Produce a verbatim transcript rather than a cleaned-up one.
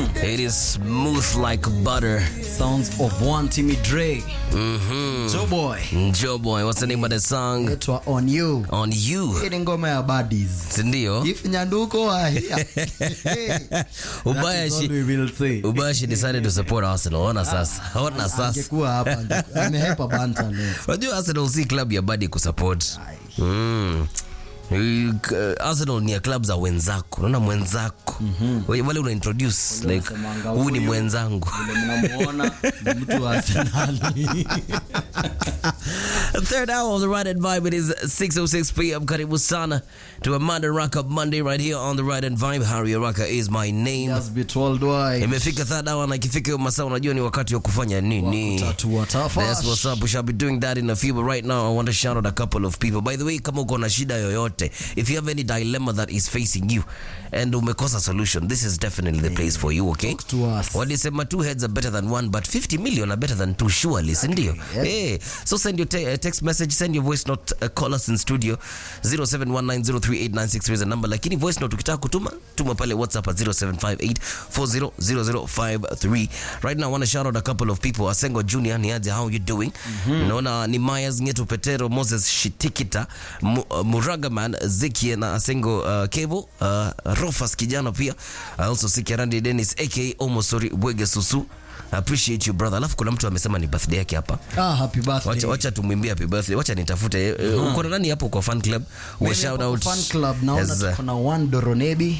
It is smooth like butter. Sounds of one Timmy Dre. Mm-hmm. Joe Boy. Joe Boy, what's the name of the song? Etwa On You. On You. Hii ni ngoma ya Buddies. Sindio? If nyanduko ahia. Ubayashi. we will say. Ubayashi decided to support Arsenal. Ona sasa. Ona sasa. Angekuwa hapa. Amehepa banta leo. Unajua Arsenal si club ya badi kusupport. Mm. Arsenal ni ya club za wenzako. Unaona mwenzako. Mm-hmm. Wale una introduce like huyu ni mwenzangu. Mnamuona ni mtu wa Arsenal. Third hour of the Ride and Vibe. It is six oh six p.m. Karibu sana to a Monday Rock Up Monday right here on the Ride and Vibe. Harry Araka is my name. Yes, be told why. Imefika third hour na ikifika hiyo masaa unajua ni wakati wa kufanya nini. Watatu watafash. That's what's up. We shall be doing that in a few, but right now I want to shout out a couple of people. By the way, kama uko na shida yoyote, if you have any dilemma that is facing you and umekosa solution, this is definitely the place for you, okay? Talk to us. Walisema two heads are better than one, but fifty million are better than two, surely, Exactly. sindio? Yeah. Hey, so send your te- uh, text message, send your voice note, uh, call us in studio. zero seven one nine zero three eight nine six three is the number. Lakini voice note ukitaka kutuma, tuma pale WhatsApp at zero seven five eight four zero zero zero five three. Right now I want to shout out a couple of people. Asengo Junior, niaje, how you doing? Mm-hmm. Naona ni Myers Ngetu Petero, Moses Shitikita, M- uh, Muragaman, Zikie na Asengo uh, Kevo, uh, Rofas Kijana pia. I also see Kerandi Dennis aka Omosori Bwege Susu. I appreciate you brother. Alafu kuna mtu amesema ni birthday yake hapa. Ah, happy birthday. Wacha wacha tumwimbie happy birthday. Wacha nitafute. Uh-huh. Uko na nani hapo kwa fan club? We shout out. Fan club naona Yes, uh, tuko na one Doronebi.